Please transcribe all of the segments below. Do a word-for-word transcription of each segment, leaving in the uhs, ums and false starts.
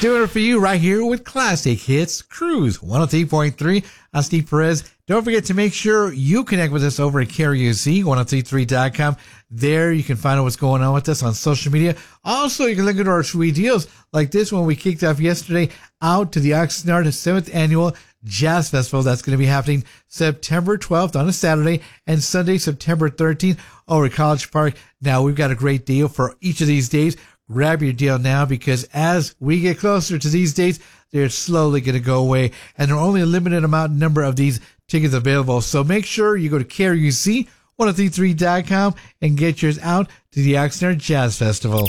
Doing it for you right here with Classic Hits Cruise one oh three point three. I'm Steve Perez. Don't forget to make sure you connect with us over at K R U C ten thirty-three dot com. There you can find out what's going on with us on social media. Also, you can look at our sweet deals like this one we kicked off yesterday out to the Oxnard seventh Annual Jazz Festival. That's going to be happening September twelfth on a Saturday and Sunday, September thirteenth over at College Park. Now, we've got a great deal for each of these days. Grab your deal now because as we get closer to these dates, they're slowly going to go away. And there are only a limited amount number of these tickets available. So make sure you go to K R U C ten thirty-three dot com and get yours out to the Oxnard Jazz Festival.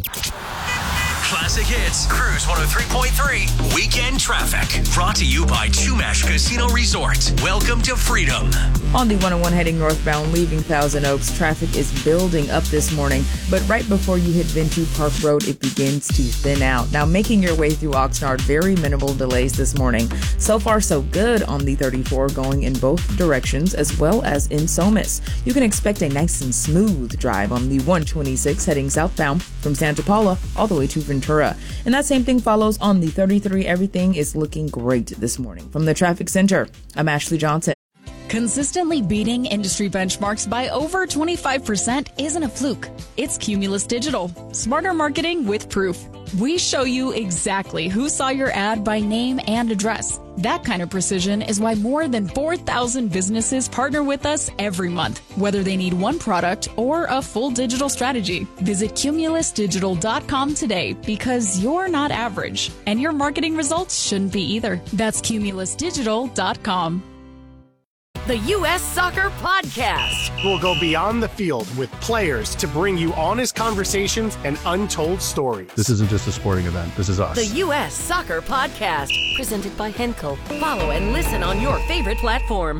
Classic Hits, Cruise one oh three point three, Weekend Traffic. Brought to you by Chumash Casino Resort. Welcome to freedom. On the one oh one heading northbound, leaving Thousand Oaks, traffic is building up this morning, but right before you hit Ventura Park Road, it begins to thin out. Now, making your way through Oxnard, very minimal delays this morning. So far, so good on the thirty-four, going in both directions, as well as in Somis. You can expect a nice and smooth drive on the one twenty-six heading southbound from Santa Paula all the way to Ventura. And that same thing follows on the thirty-three. Everything is looking great this morning. From the Traffic Center, I'm Ashley Johnson. Consistently beating industry benchmarks by over twenty-five percent isn't a fluke. It's Cumulus Digital. Smarter marketing with proof. We show you exactly who saw your ad by name and address. That kind of precision is why more than four thousand businesses partner with us every month, whether they need one product or a full digital strategy. Visit cumulus digital dot com today because you're not average, and your marketing results shouldn't be either. That's cumulus digital dot com. The U S Soccer Podcast. We'll go beyond the field with players to bring you honest conversations and untold stories. This isn't just a sporting event. This is us. The U S Soccer Podcast. Presented by Henkel. Follow and listen on your favorite platform.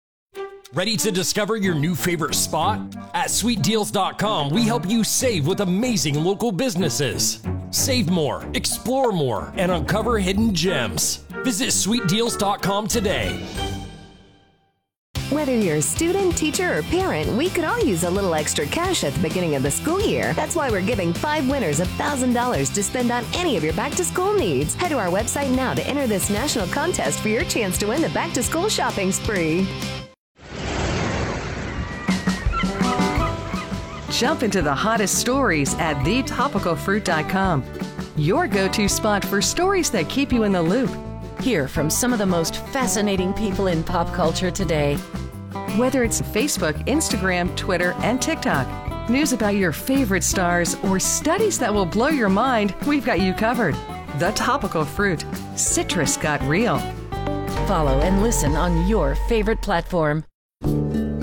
Ready to discover your new favorite spot? At sweet deals dot com, we help you save with amazing local businesses. Save more, explore more, and uncover hidden gems. Visit sweet deals dot com today. Whether you're a student, teacher, or parent, we could all use a little extra cash at the beginning of the school year. That's why we're giving five winners one thousand dollars to spend on any of your back-to-school needs. Head to our website now to enter this national contest for your chance to win the back-to-school shopping spree. Jump into the hottest stories at the topical fruit dot com. Your go-to spot for stories that keep you in the loop. Hear from some of the most fascinating people in pop culture today. Whether it's Facebook, Instagram, Twitter, and TikTok, news about your favorite stars, or studies that will blow your mind, we've got you covered. The Topical Fruit. Citrus got real. Follow and listen on your favorite platform.